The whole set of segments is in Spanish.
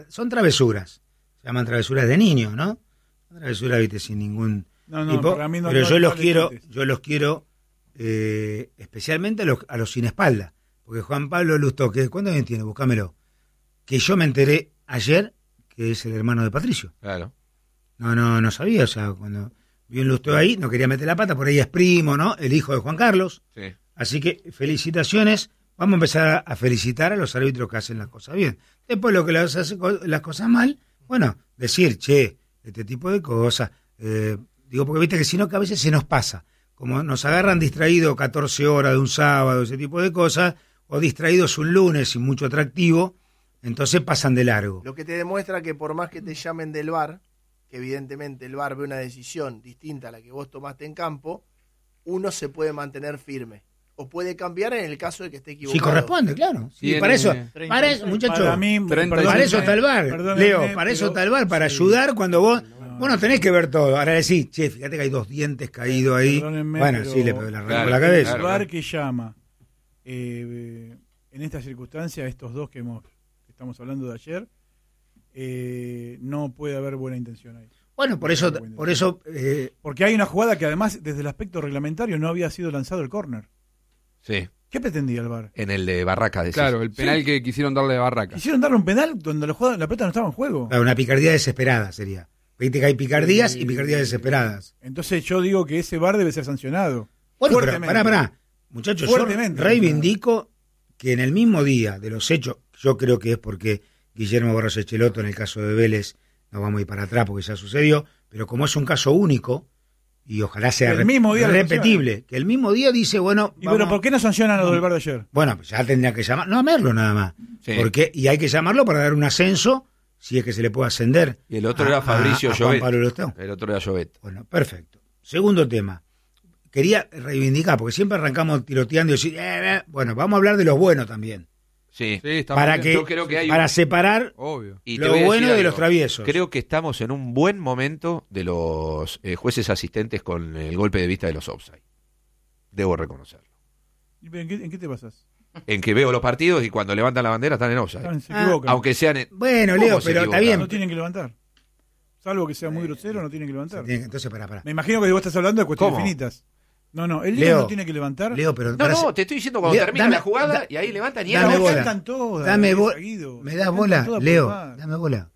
Son travesuras, se llaman travesuras de niños, ¿no? Son travesuras, viste, sin ningún tipo, para mí no, pero no, yo no los quiero especialmente a los sin espalda, porque Juan Pablo Lustó, ¿cuántos años tiene? Búscamelo. Que yo me enteré ayer que es el hermano de Patricio. Claro. No sabía, o sea, cuando vi un Lustó ahí, no quería meter la pata, por ahí es primo, ¿no? El hijo de Juan Carlos. Sí. Así que felicitaciones. Vamos a empezar a felicitar a los árbitros que hacen las cosas bien. Después lo que hacen las cosas mal, bueno, decir, che, este tipo de cosas. Digo, porque viste que si no, que a veces se nos pasa. Como nos agarran distraídos 14 horas de un sábado, ese tipo de cosas, o distraídos un lunes sin mucho atractivo, entonces pasan de largo. Lo que te demuestra que por más que te llamen del VAR, que evidentemente el VAR ve una decisión distinta a la que vos tomaste en campo, uno se puede mantener firme. O puede cambiar en el caso de que esté equivocado. Si corresponde, claro. Sí, para eso, muchachos, para eso está el VAR, Leo, para eso está el VAR, para ayudar cuando vos no tenés que ver todo. Ahora decís, che, fíjate que hay 2 dientes caídos ahí. Bueno, sí, le pegó la cabeza. El VAR que llama, en estas circunstancias, estos dos que estamos hablando de ayer, no puede haber buena intención ahí. Bueno, por eso porque hay una jugada que además, desde el aspecto reglamentario, no había sido lanzado el córner. Sí. ¿Qué pretendía el VAR? En el de Barraca, decís. Claro, el penal que quisieron darle de Barraca. Quisieron darle un penal donde la pelota no estaba en juego. Claro, una picardía desesperada sería. Viste que hay picardías y picardías desesperadas. Entonces yo digo que ese VAR debe ser sancionado. Bueno, pero pará. Muchachos, yo reivindico que en el mismo día de los hechos, yo creo que es porque Guillermo Barros Echelotto, en el caso de Vélez, no vamos a ir para atrás porque ya sucedió, pero como es un caso único, y ojalá sea repetible, que el mismo día dice, bueno... ¿Y pero por qué no sancionan a los del VAR de ayer? Bueno, pues ya tendría que llamar, no a Merlo nada más, sí. Y hay que llamarlo para dar un ascenso, si es que se le puede ascender. Y el otro era Fabricio Llobet. El otro era Llobet. Bueno, perfecto. Segundo tema. Quería reivindicar, porque siempre arrancamos tiroteando y decir, bueno, vamos a hablar de los buenos también. Sí, yo creo que para separar y lo bueno de los traviesos. Creo que estamos en un buen momento de los jueces asistentes con el golpe de vista de los offside. Debo reconocerlo. ¿En qué te basas? En que veo los partidos y cuando levantan la bandera están en offside. Se equivocan. Aunque sean... Bueno, Leo, pero está bien. No tienen que levantar. Salvo que sea muy grosero, no tienen que levantar. Entonces, pará. Me imagino que vos estás hablando de cuestiones finitas. No, el Leo no tiene que levantar. Leo, pero te estoy diciendo cuando termina la jugada y ahí levantan y dame bola. Dame bola. ¿Me das bola, Leo? Dame bola.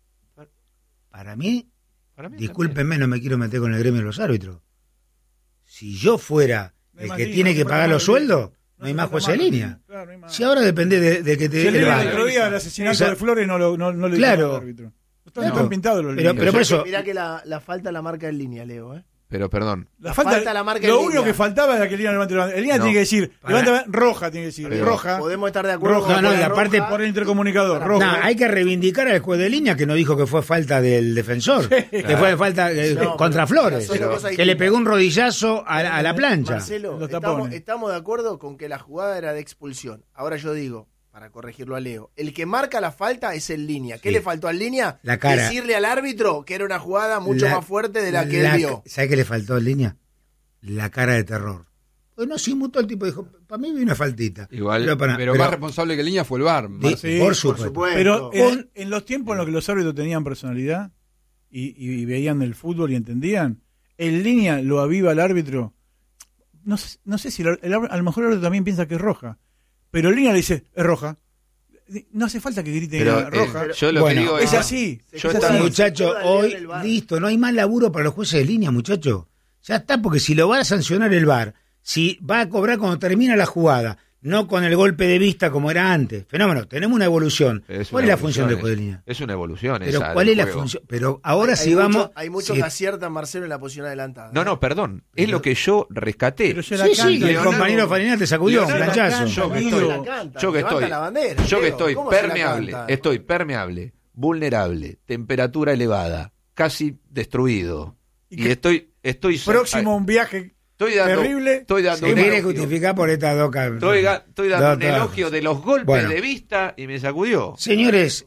Para mí, discúlpenme, no me quiero meter con el gremio de los árbitros. Si yo fuera el que tiene que pagar los sueldos, no hay más jueces de línea. Si ahora depende de que te dé el VAR. El otro día el asesinato de Flores no le dijo al árbitro. Están pintados los líneas. Pero por eso... Mirá que la falta la marca en línea, Leo, Pero perdón. Falta la marca lo en único línea. que faltaba era que el línea levante la bandera. El línea tiene que decir, levanta roja, tiene que decir, pero, roja. Podemos estar de acuerdo roja, con y aparte por el intercomunicador, roja. Hay que reivindicar al juez de línea que no dijo que fue falta del defensor, que fue falta contra Flores, que le pegó un rodillazo a la plancha. Marcelo, estamos de acuerdo con que la jugada era de expulsión. Ahora yo digo, para corregirlo a Leo, el que marca la falta es el línea. ¿Qué le faltó al línea? La cara. Decirle al árbitro que era una jugada mucho más fuerte de la que él vio. ¿Sabes qué le faltó al línea? La cara de terror. Pues no se inmutó, el tipo dijo, para mí vi una faltita. Igual, pero más responsable que el línea fue el VAR. Sí, por supuesto. Pero en los tiempos en los que los árbitros tenían personalidad y veían el fútbol y entendían, el línea lo aviva al árbitro. No sé si a lo mejor el árbitro también piensa que es roja. Pero el línea le dice, es roja. No hace falta que grite roja. Yo lo que digo es así. Muchachos, hoy, listo, no hay más laburo para los jueces de línea, muchachos. Ya está, porque si lo va a sancionar el VAR, si va a cobrar cuando termina la jugada, no con el golpe de vista como era antes. Fenómeno, tenemos una evolución. ¿Cuál es la función del juez de línea? Es una evolución. Pero ¿cuál es la función? Pero ahora si vamos... Hay muchos que aciertan, Marcelo en la posición adelantada. No, perdón. Es lo que yo rescaté. Sí, el compañero Farina te sacudió un planchazo. Yo que estoy permeable, vulnerable, temperatura elevada, casi destruido. Y estoy próximo a un viaje terrible. Estoy dando se quiere justificar por esta doca. Estoy dando un elogio de los golpes de vista y me sacudió. Señores,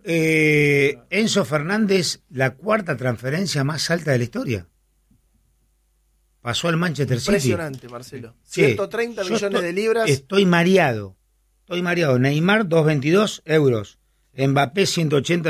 Enzo Fernández, la 4ª transferencia más alta de la historia. Pasó al Manchester City. Impresionante, Marcelo. 130 millones de libras. Estoy mareado. Neymar, 222 euros. Mbappé 180